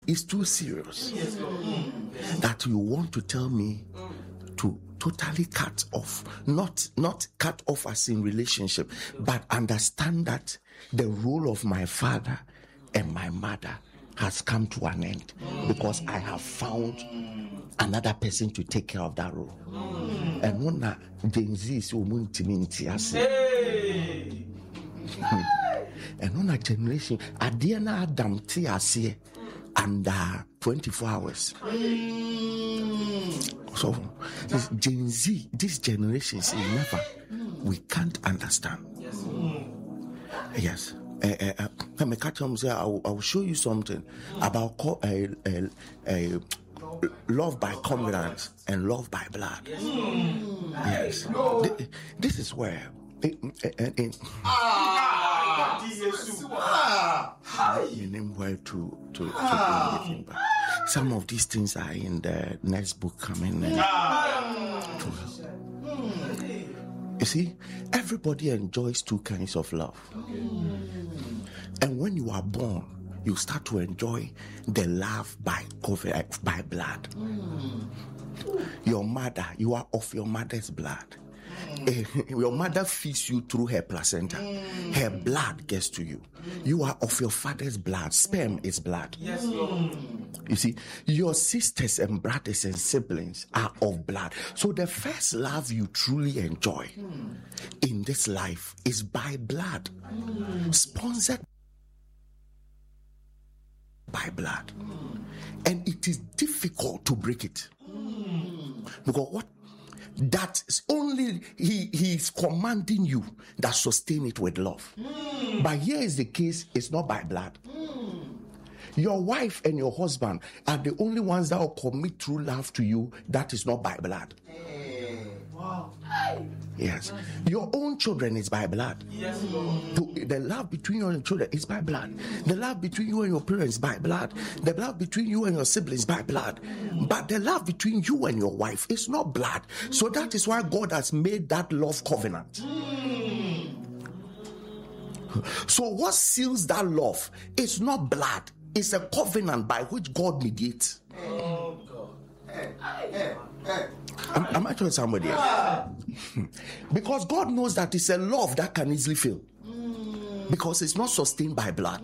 is too serious that you want to tell me to totally cut off, not cut off as in relationship, but understand that the role of my father and my mother has come to an end because I have found another person to take care of that role. And when Gen Z is and on a generation, Adiana Adam Tiasie under 24 hours. So this Gen Z, this generation is never, we can't understand. Yes. I will show you something about love by covenant and love by blood. Yes. This is where some of these things are in the next book coming. You see, everybody enjoys two kinds of love. And when you are born, you start to enjoy the love by blood. Your mother, you are of your mother's blood. Your mother feeds you through her placenta. Her blood gets to you. You are of your father's blood. Sperm is blood. Yes, Lord. You see, your sisters and brothers and siblings are of blood. So the first love you truly enjoy in this life is by blood. Sponsored by blood. And it is difficult to break it. Because what? That is only he is commanding you that sustain it with love. But here is the case, it's not by blood. Your wife and your husband are the only ones that will commit true love to you. That is not by blood. Wow. Yes. Your own children is by blood. Yes, Lord. The love between you and your children is by blood. The love between you and your parents is by blood. The love between you and your siblings is by blood. But the love between you and your wife is not blood. So that is why God has made that love covenant. So what seals that love is not blood. It's a covenant by which God mediates. Oh, God. Am I telling somebody else? Because God knows that it's a love that can easily fail. Because it's not sustained by blood.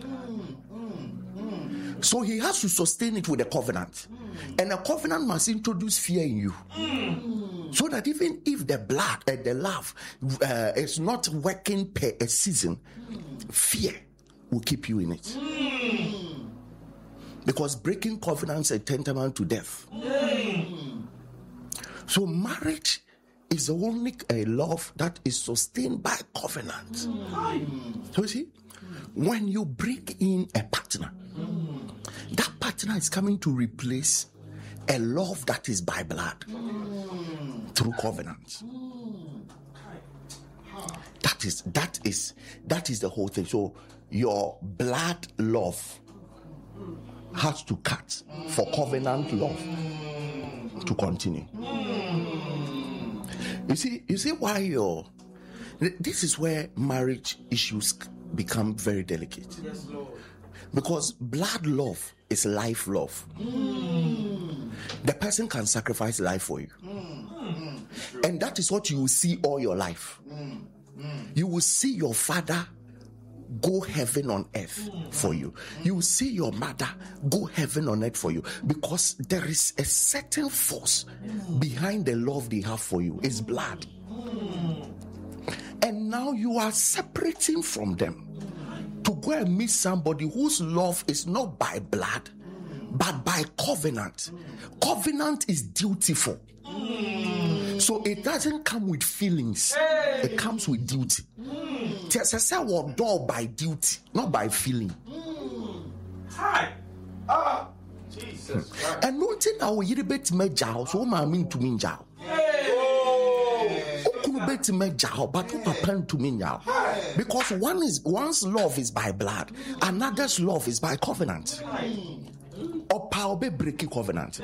So he has to sustain it with a covenant. And a covenant must introduce fear in you. So that even if the blood and the love is not working per a season, fear will keep you in it. Because breaking covenants is tantamount to death. So marriage is the only love that is sustained by covenant. So you see, when you bring in a partner, that partner is coming to replace a love that is by blood through covenant. That is the whole thing. So your blood love has to cut for covenant love to continue. You see why this is where marriage issues become very delicate. Yes, Lord. Because blood love is life love. The person can sacrifice life for you. And that is what you will see all your life. You will see your father go heaven on earth for you. You will see your mother go heaven on earth for you, because there is a certain force behind the love they have for you. It's blood. And now you are separating from them to go and meet somebody whose love is not by blood but by covenant. Covenant is dutiful. So it doesn't come with feelings. It comes with duty. There's a word done by duty, not by feeling. Hi. Jesus. And nothing I will hear about me jaw, so I mean to me jaw. Bet me jaw, but what happened to me now? Because one's love is by blood, another's love is by covenant. Or power be breaking covenant.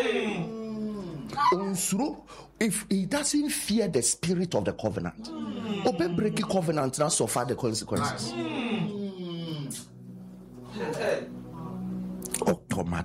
If he doesn't fear the spirit of the covenant, obey breaking covenant now suffer the consequences.